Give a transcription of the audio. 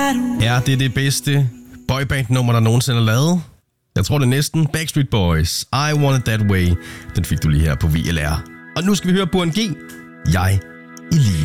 Er det det bedste boyband-nummer, der nogensinde er lavet? Jeg tror det næsten. Backstreet Boys, I Want It That Way. Den fik du lige her på VLR. Og nu skal vi høre Burhan G. Jeg i live.